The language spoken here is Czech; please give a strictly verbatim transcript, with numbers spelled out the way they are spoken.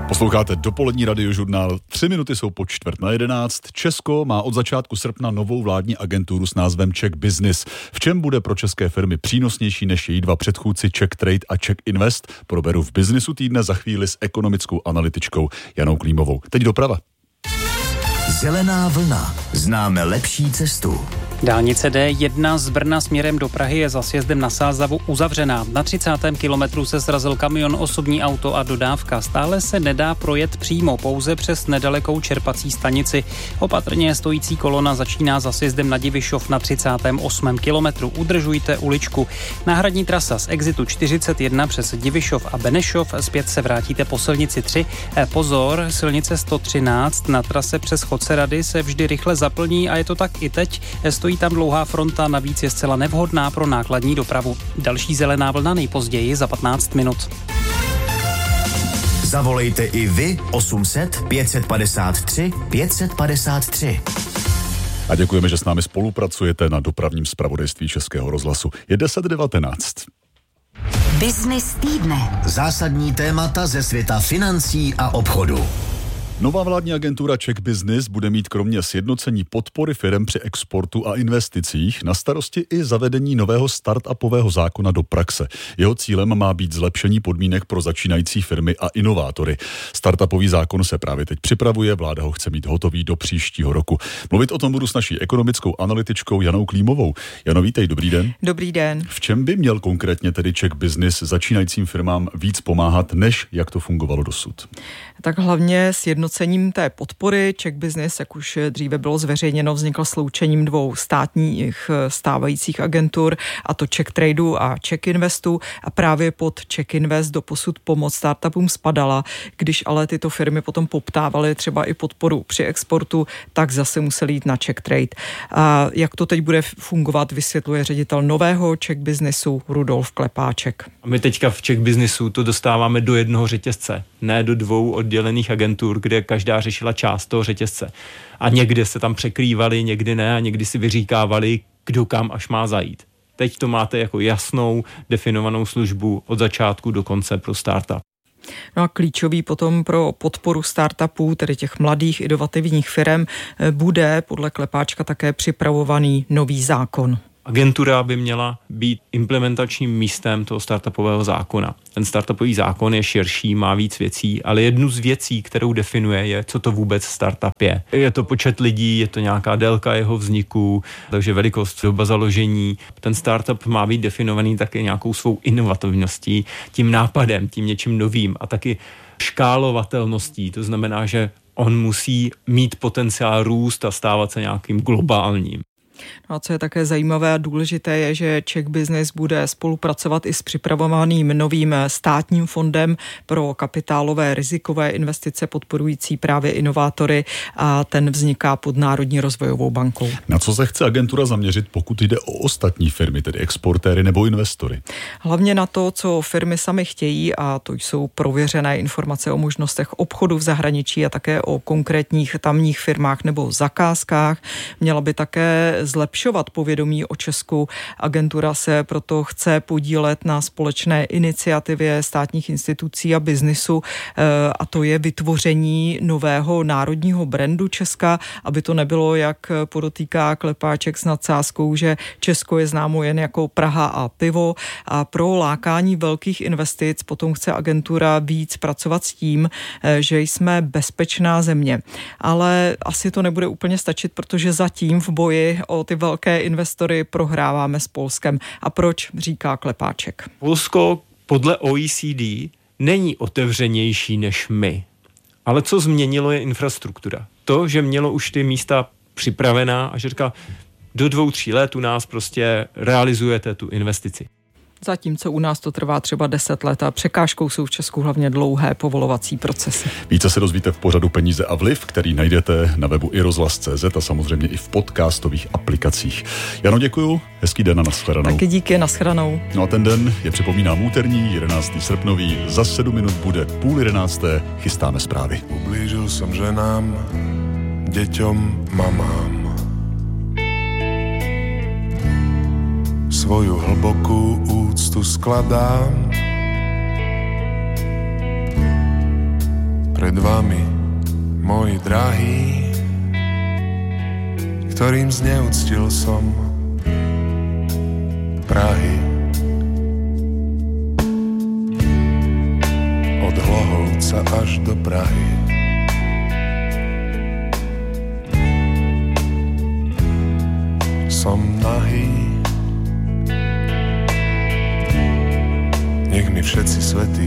Posloucháte dopolední radiožurnál, tři minuty jsou po čtvrt na jedenáct. Česko má od začátku srpna novou vládní agenturu s názvem Czech Business. V čem bude pro české firmy přínosnější než její dva předchůdci Czech Trade a Czech Invest, proberu v Businessu týdne za chvíli s ekonomickou analytičkou Janou Klímovou. Teď doprava. Zelená vlna. Známe lepší cestu. Dálnice D jedna z Brna směrem do Prahy je za sjezdem na Sázavu uzavřená. Na třicátém kilometru se srazil kamion, osobní auto a dodávka. Stále se nedá projet přímo, pouze přes nedalekou čerpací stanici. Opatrně stojící kolona začíná za sjezdem na Divišov na třicátém osmém kilometru. Udržujte uličku. Náhradní trasa z exitu čtyřicet jedna přes Divišov a Benešov. Zpět se vrátíte po silnici tři. Pozor, silnice sto třináct na trase přes Chodce Rady se vždy rychle zaplní a je to tak i teď. Stojí tam dlouhá fronta, navíc je zcela nevhodná pro nákladní dopravu. Další zelená vlna nejpozději za patnáct minut. Zavolejte i vy osm set pět padesát tři pět padesát tři. A děkujeme, že s námi spolupracujete na dopravním zpravodajství Českého rozhlasu. Je deset devatenáct. Business týdne. Zásadní témata ze světa financí a obchodu. Nová vládní agentura Czech Business bude mít kromě sjednocení podpory firem při exportu a investicích na starosti i zavedení nového startupového zákona do praxe. Jeho cílem má být zlepšení podmínek pro začínající firmy a inovátory. Startupový zákon se právě teď připravuje, vláda ho chce mít hotový do příštího roku. Mluvit o tom budu s naší ekonomickou analytičkou Janou Klímovou. Jano, vítej, dobrý den. Dobrý den. V čem by měl konkrétně tedy Czech Business začínajícím firmám víc pomáhat, než jak to fungovalo dosud? Tak hlavně sjednocením té podpory. Czech Business, jak už dříve bylo zveřejněno, vznikl sloučením dvou státních stávajících agentur, a to Czech Tradeu a Czech Investu, a právě pod Czech Invest doposud pomoc startupům spadala. Když ale tyto firmy potom poptávaly třeba i podporu při exportu, tak zase museli jít na Czech Trade. A jak to teď bude fungovat, vysvětluje ředitel nového Czech Businessu Rudolf Klepáček. A my teďka v Czech Businessu to dostáváme do jednoho řetězce, ne do dvou oddělených agentur, kde každá řešila část toho řetězce. A někde se tam překrývali, někdy ne, a někdy si vyříkávali, kdo kam až má zajít. Teď to máte jako jasnou, definovanou službu od začátku do konce pro startup. No a klíčový potom pro podporu startupů, tedy těch mladých inovativních firem, bude podle Klepáčka také připravovaný nový zákon. Agentura by měla být implementačním místem toho startupového zákona. Ten startupový zákon je širší, má víc věcí, ale jednu z věcí, kterou definuje, je, co to vůbec startup je. Je to počet lidí, je to nějaká délka jeho vzniku, takže velikost, doba založení. Ten startup má být definovaný také nějakou svou inovativností, tím nápadem, tím něčím novým a taky škálovatelností. To znamená, že on musí mít potenciál růst a stávat se nějakým globálním. No a co je také zajímavé a důležité je, že Czech Business bude spolupracovat i s připravovaným novým státním fondem pro kapitálové rizikové investice podporující právě inovátory, a ten vzniká pod Národní rozvojovou bankou. Na co se chce agentura zaměřit, pokud jde o ostatní firmy, tedy exportéry nebo investory? Hlavně na to, co firmy sami chtějí, a to jsou prověřené informace o možnostech obchodu v zahraničí a také o konkrétních tamních firmách nebo zakázkách. Měla by také zlepšovat povědomí o Česku. Agentura se proto chce podílet na společné iniciativě státních institucí a biznisu, a to je vytvoření nového národního brandu Česka, aby to nebylo, jak podotýká Klepáček s nadsázkou, že Česko je známo jen jako Praha a pivo, a pro lákání velkých investic potom chce agentura víc pracovat s tím, že jsme bezpečná země. Ale asi to nebude úplně stačit, protože zatím v boji o ty velké investory prohráváme s Polskem. A proč, říká Klepáček? Polsko podle O E C D není otevřenější než my. Ale co změnilo, je infrastruktura. To, že mělo už ty místa připravená a že říká, do dvou, tří let u nás prostě realizujete tu investici. Zatímco u nás to trvá třeba deset let a překážkou jsou v Česku hlavně dlouhé povolovací procesy. Více se dozvíte v pořadu Peníze a vliv, který najdete na webu i rozhlas tečka cé zet a samozřejmě i v podcastových aplikacích. Jano, děkuju, hezký den a nashledanou. Taky díky, nashledanou. No a ten den je, připomínám, úterní, jedenáctého srpnový, za sedm minut bude půl jedenácté, chystáme zprávy. Ublížil jsem ženám, děťom, mamám. Svoju hlbokú úctu skladám pred vami, moji drahí, ktorým zneúctil som Prahy. Od Hlohovca až do Prahy. Som nahý, nech mi všetci svätí